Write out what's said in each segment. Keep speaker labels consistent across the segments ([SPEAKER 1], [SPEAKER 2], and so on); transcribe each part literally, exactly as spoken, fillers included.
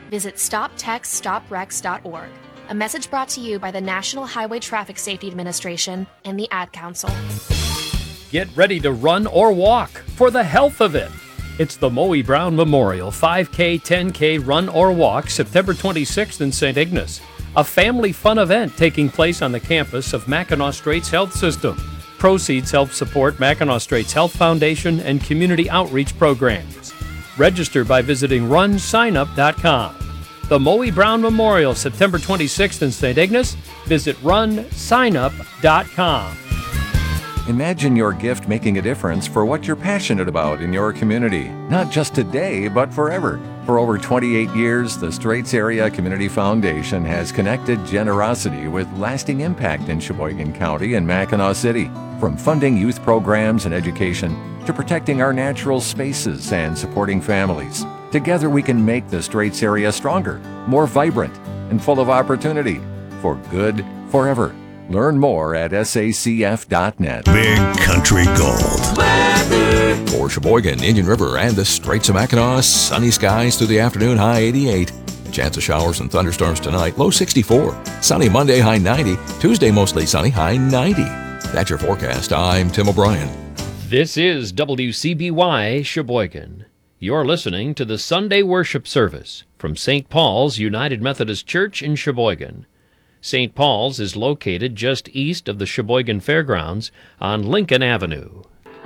[SPEAKER 1] visit stop text stop wrecks dot org. A message brought to you by the National Highway Traffic Safety Administration and the Ad Council.
[SPEAKER 2] Get ready to run or walk for the health of it. It's the Moe Brown Memorial five K, ten K Run or Walk, September twenty-sixth in Saint Ignace. A family fun event taking place on the campus of Mackinac Straits Health System. Proceeds help support Mackinac Straits Health Foundation and community outreach programs. Register by visiting run sign up dot com. The Moe Brown Memorial, September twenty-sixth in Saint Ignace. Visit run sign up dot com.
[SPEAKER 3] Imagine your gift making a difference for what you're passionate about in your community, not just today, but forever. For over twenty-eight years, the Straits Area Community Foundation has connected generosity with lasting impact in Sheboygan County and Mackinac City. From funding youth programs and education to protecting our natural spaces and supporting families. Together we can make the Straits area stronger, more vibrant, and full of opportunity. For good, forever. Learn more at S A C F dot net.
[SPEAKER 4] Big Country Gold. Weather. For Sheboygan, Indian River, and the Straits of Mackinac, sunny skies through the afternoon, high eighty-eight. Chance of showers and thunderstorms tonight, low sixty-four. Sunny Monday, high ninety. Tuesday, mostly sunny, high ninety. That's your forecast. I'm Tim O'Brien.
[SPEAKER 2] This is W C B Y Sheboygan. You're listening to the Sunday worship service from Saint Paul's United Methodist Church in Sheboygan. Saint Paul's is located just east of the Sheboygan Fairgrounds on Lincoln Avenue.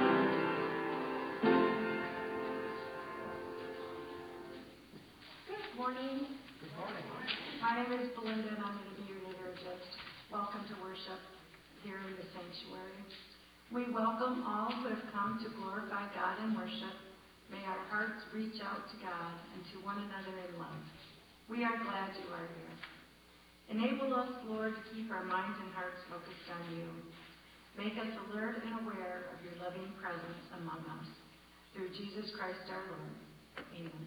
[SPEAKER 5] Good morning. Good morning. My name is Belinda, and I'm going to be your liturgist. Welcome to worship here in the sanctuary. We welcome all who have come to glorify God and worship. May our hearts reach out to God and to one another in love. We are glad you are here. Enable us, Lord, to keep our minds and hearts focused on you. Make us alert and aware of your loving presence among us. Through Jesus Christ our Lord. Amen.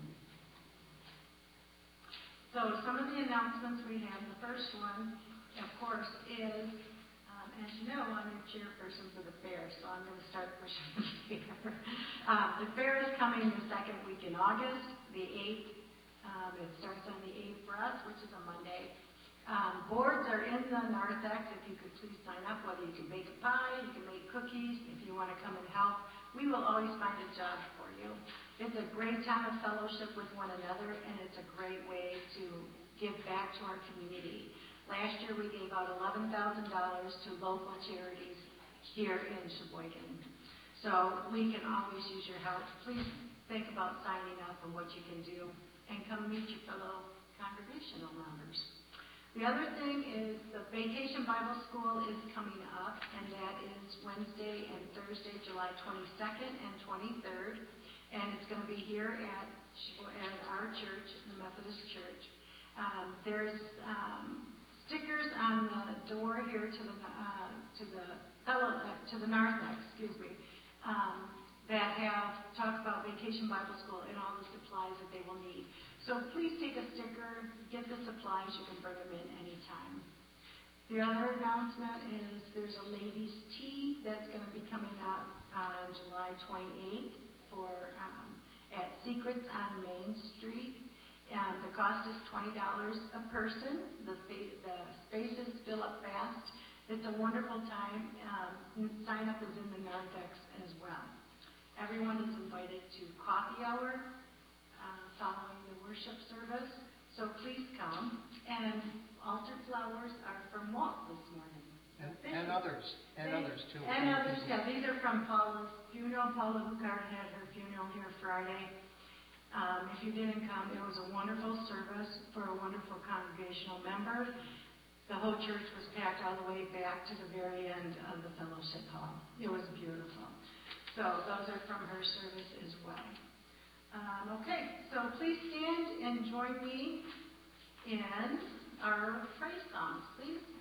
[SPEAKER 5] So some of the announcements we have. The first one, of course, is, um, as you know, I'm your chairperson for the fair, so I'm going to start pushing the fair. Uh, the fair is coming the second week in August, the eighth. Um, it starts on the eighth for us, which is a Monday. Um, boards are in the narthex. If you could please sign up, whether you can bake a pie, you can make cookies, if you want to come and help. We will always find a job for you. It's a great time of fellowship with one another, and it's a great way to give back to our community. Last year we gave out eleven thousand dollars to local charities here in Sheboygan. So we can always use your help. Please think about signing up and what you can do, and come meet your fellow congregational members. The other thing is the Vacation Bible School is coming up, and that is Wednesday and Thursday, July twenty-second and twenty-third. And it's going to be here at, at our church, the Methodist Church. Um, there's um, stickers on the door here to the uh, to the fellow, uh, to the narthex, excuse me, um, that have talked about Vacation Bible School and all the supplies that they will need. So please take a sticker, get the supplies, you can bring them in anytime. The other announcement is there's a ladies' tea that's going to be coming up on July twenty-eighth for um, at Secrets on Main Street. And the cost is twenty dollars a person. The, the spaces fill up fast. It's a wonderful time. Um, sign up is in the narthex as well. Everyone is invited to coffee hour following the worship service, so please come. And altar flowers are from Walt this morning.
[SPEAKER 6] And, and others, and they, others too.
[SPEAKER 5] And others, yeah. These are from Paula's funeral. Paula Hugard had her funeral here Friday. Um, if you didn't come, it was a wonderful service for a wonderful congregational member. The whole church was packed all the way back to the very end of the fellowship hall. It was beautiful. So those are from her service as well. Um, okay, so please stand and join me in our praise songs, please.